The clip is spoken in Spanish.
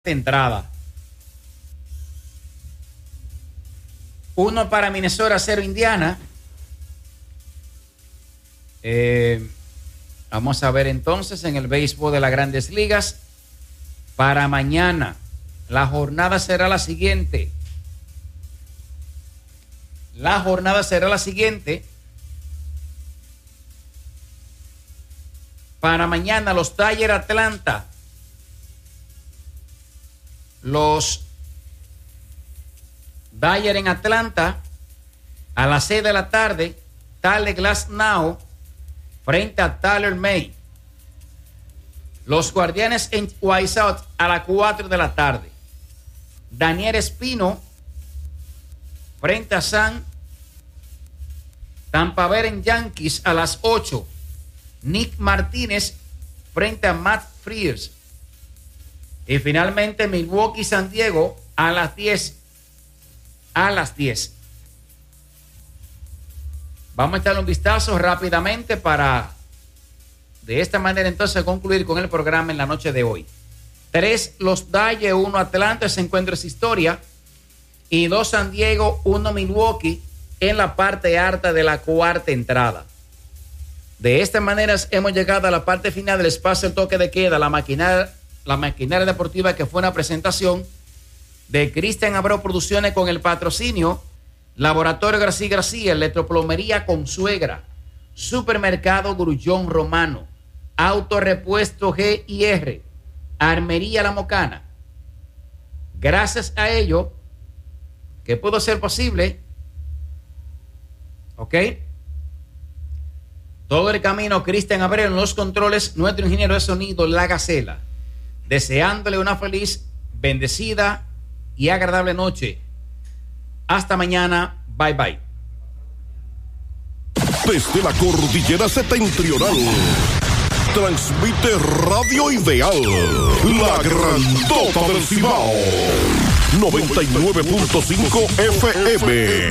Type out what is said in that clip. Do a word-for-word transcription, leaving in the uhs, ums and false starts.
entrada. Uno para Minnesota, cero Indiana. Eh, vamos a ver entonces en el béisbol de las Grandes Ligas. Para mañana, la jornada será la siguiente. La jornada será la siguiente. Para mañana, los Dodgers Atlanta. Los Dodgers en Atlanta a las seis de la tarde. Tyler Glasnow frente a Tyler May. Los Guardianes en White Sox a las cuatro de la tarde. Daniel Espino frente a San. Tampa Bay en Yankees a las ocho. Nick Martínez frente a Matt Frears. Y finalmente Milwaukee San Diego a las diez. A las diez. Vamos a echarle un vistazo rápidamente para de esta manera entonces concluir con el programa en la noche de hoy. Tres los Dodgers, uno Atlanta, ese encuentro es historia. Y dos San Diego, uno Milwaukee en la parte alta de la cuarta entrada. De esta manera hemos llegado a la parte final del espacio El Toque de Queda, la maquinaria, la maquinaria deportiva, que fue una presentación de Cristian Abreu Producciones con el patrocinio Laboratorio García García, Electroplomería Consuegra, Supermercado Grullón Romano, Autorepuesto G y R, Armería La Mocana. Gracias a ello que pudo ser posible, ¿ok? Todo el camino, Cristian Abreu en los controles, nuestro ingeniero de sonido, La Gacela, deseándole una feliz, bendecida y agradable noche. Hasta mañana. Bye bye. Desde la cordillera septentrional, transmite Radio Ideal, la grandota del Cibao, noventa y nueve punto cinco F M.